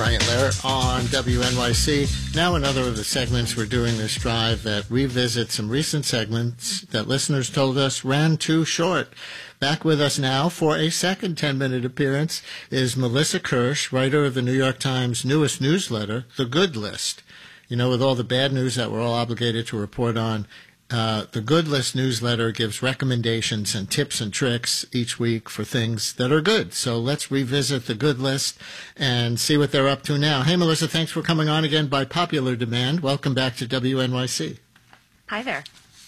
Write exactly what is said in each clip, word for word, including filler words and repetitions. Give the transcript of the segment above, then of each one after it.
Bryant Lair on W N Y C. Now another of the segments we're doing this drive that revisit some recent segments that listeners told us ran too short. Back with us now for a second ten-minute appearance is Melissa Kirsch, writer of the New York Times' newest newsletter, The Good List. You know, with all the bad news that we're all obligated to report on, Uh, the Good List newsletter gives recommendations and tips and tricks each week for things that are good. So let's revisit the Good List and see what they're up to now. Hey, Melissa, thanks for coming on again by popular demand. Welcome back to W N Y C. Hi there.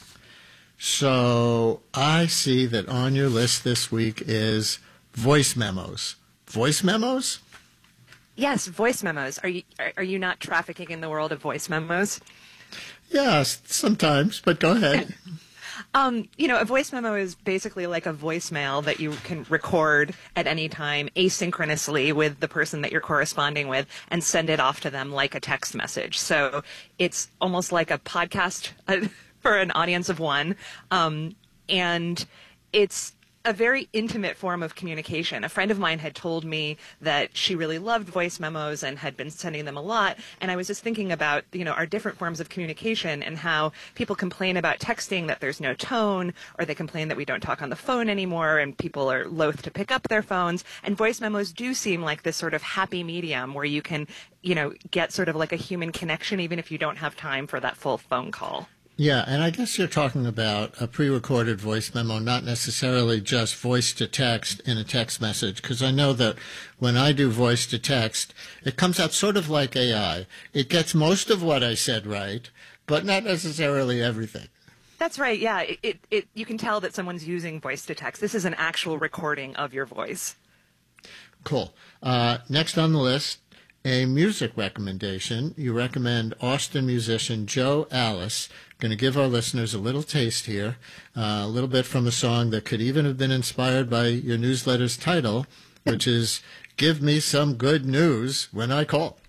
So I see that on your list this week is voice memos. Voice memos? Yes, voice memos. Are you are, are you not trafficking in the world of voice memos? Yes, sometimes, but go ahead. um, you know, a voice memo is basically like a voicemail that you can record at any time asynchronously with the person that you're corresponding with and send it off to them like a text message. So it's almost like a podcast uh, for an audience of one. Um, and it's a very intimate form of communication. A friend of mine had told me that she really loved voice memos and had been sending them a lot. And I was just thinking about, you know, our different forms of communication and how people complain about texting that there's no tone, or they complain that we don't talk on the phone anymore and people are loath to pick up their phones. And voice memos do seem like this sort of happy medium where you can, you know, get sort of like a human connection even if you don't have time for that full phone call. Yeah, and I guess you're talking about a pre-recorded voice memo, not necessarily just voice to text in a text message, because I know that when I do voice to text, it comes out sort of like A I. It gets most of what I said right, but not necessarily everything. That's right, yeah. It, it, it, you can tell that someone's using voice to text. This is an actual recording of your voice. Cool. Uh, next on the list, a music recommendation. You recommend Austin musician Joe Alice. Going to give our listeners a little taste here, uh, a little bit from a song that could even have been inspired by your newsletter's title, which is Give Me Some Good News When I Call.